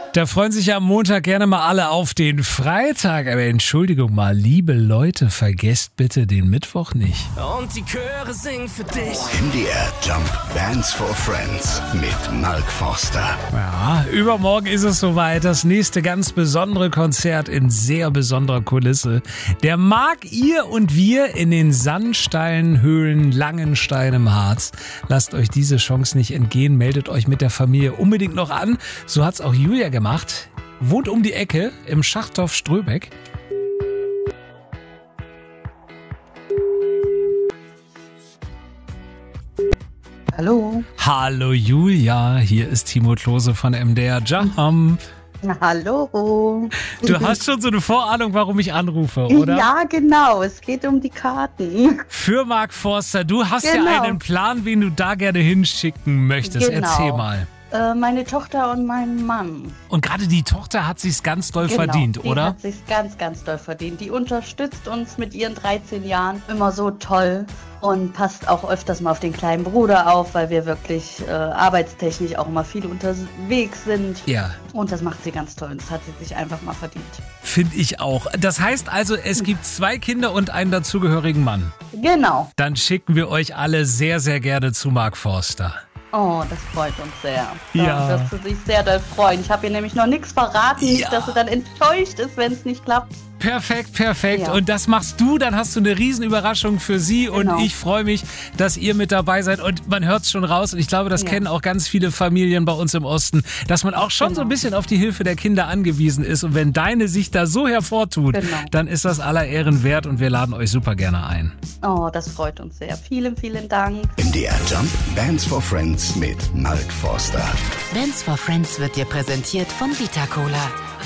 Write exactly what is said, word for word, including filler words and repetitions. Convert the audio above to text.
Da freuen sich ja am Montag gerne mal alle auf den Freitag. Aber Entschuldigung mal, liebe Leute, vergesst bitte den Mittwoch nicht. Und die Chöre singen für dich. M D R Jump Bands for Friends mit Mark Forster. Ja, übermorgen ist es soweit. Das nächste ganz besondere Konzert in sehr besonderer Kulisse. Der Mark, ihr und wir in den sandsteilen Höhlen Langenstein im Harz. Lasst euch diese Chance nicht entgehen. Meldet euch mit der Familie unbedingt noch an. So hat's auch Julia gemacht. Wohnt um die Ecke im Schachtorf Ströbeck. Hallo. Hallo Julia, hier ist Timo Klose von M D R Jump. Hallo. Du hast schon so eine Vorahnung, warum ich anrufe, oder? Ja, genau. Es geht um die Karten. Für Mark Forster. Du hast Genau. ja einen Plan, wen du da gerne hinschicken möchtest. Genau. Erzähl mal. Äh, meine Tochter und mein Mann. Und gerade die Tochter hat sich's ganz doll Genau, verdient, die oder? hat sich's ganz, ganz doll verdient. Die unterstützt uns mit ihren dreizehn Jahren immer so toll und passt auch öfters mal auf den kleinen Bruder auf, weil wir wirklich äh, arbeitstechnisch auch immer viel unterwegs sind. Ja. Und das macht sie ganz toll und das hat sie sich einfach mal verdient. Finde ich auch. Das heißt also, es gibt zwei Kinder und einen dazugehörigen Mann. Genau. Dann schicken wir euch alle sehr, sehr gerne zu Mark Forster. Oh, das freut uns sehr. Ja. Da wirst du dich sehr doll freuen. Ich habe ihr nämlich noch nichts verraten, Ja. nicht, dass sie dann enttäuscht ist, wenn es nicht klappt. Perfekt, perfekt. Ja. Und das machst du, dann hast du eine Riesenüberraschung für sie. Genau. Und ich freue mich, dass ihr mit dabei seid. Und man hört es schon raus. Und ich glaube, das Ja. kennen auch ganz viele Familien bei uns im Osten, dass man auch schon Genau. so ein bisschen auf die Hilfe der Kinder angewiesen ist. Und wenn deine sich da so hervortut, Genau. dann ist das aller Ehren wert. Und wir laden euch super gerne ein. Oh, das freut uns sehr. Vielen, vielen Dank. M D R Jump Bands for Friends mit Mark Forster. Bands for Friends wird dir präsentiert von Vita Cola.